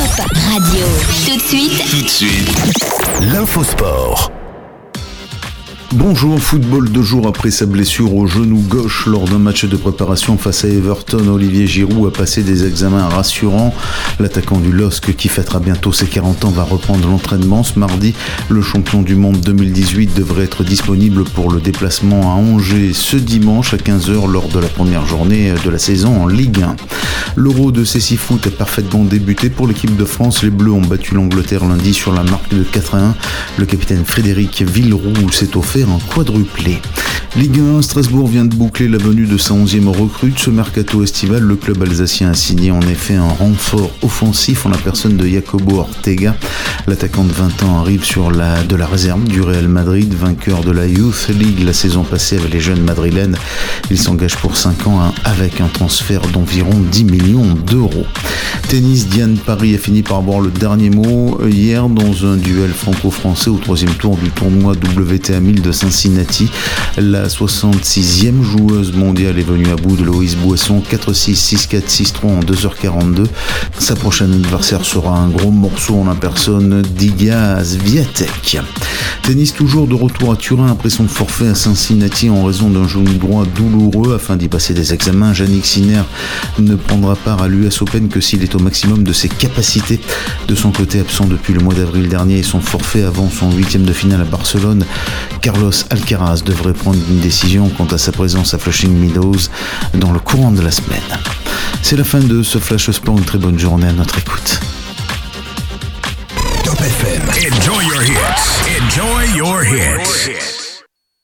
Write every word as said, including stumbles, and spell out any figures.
Top Radio. Tout de suite. Tout de suite. L'infosport. Bonjour, football deux jours après sa blessure au genou gauche lors d'un match de préparation face à Everton, Olivier Giroud a passé des examens rassurants. L'attaquant du L O S C qui fêtera bientôt ses quarante ans va reprendre l'entraînement. Ce mardi, le champion du monde deux mille dix-huit devrait être disponible pour le déplacement à Angers ce dimanche à quinze heures lors de la première journée de la saison en Ligue un. L'Euro de Cécifoot a parfaitement débuté pour l'équipe de France. Les Bleus ont battu l'Angleterre lundi sur la marque de quatre à un. Le capitaine Frédéric Villeroux s'est offert un quadruplé. Ligue un, Strasbourg vient de boucler la venue de sa onzième recrue. Ce mercato estival, le club alsacien a signé en effet un renfort offensif en la personne de Jacobo Ortega. L'attaquant de vingt ans arrive sur la, de la réserve du Real Madrid, vainqueur de la Youth League la saison passée avec les jeunes madrilènes. Il s'engage pour cinq ans hein, avec un transfert d'environ dix millions d'euros. Tennis, Diane Paris a fini par avoir le dernier mot hier dans un duel franco-français au troisième tour du tournoi W T A mille de Cincinnati. La soixante-sixième joueuse mondiale est venue à bout de Loïs Boisson, quatre six, six quatre, six trois en deux heures quarante-deux. Sa prochaine adversaire sera un gros morceau en la personne d'Iga Swiatek. Tennis toujours de retour à Turin après son forfait à Cincinnati en raison d'un genou droit douloureux. Afin d'y passer des examens, Jannik Sinner ne prendra part à l'U S Open que s'il est au maximum de ses capacités. De son côté, absent depuis le mois d'avril dernier et son forfait avant son huitième de finale à Barcelone, Carlos Alcaraz devrait prendre une décision quant à sa présence à Flushing Meadows dans le courant de la semaine. C'est la fin de ce Flash Sport, une très bonne journée à notre écoute. Top F M. Enjoy your hits. Enjoy your hits.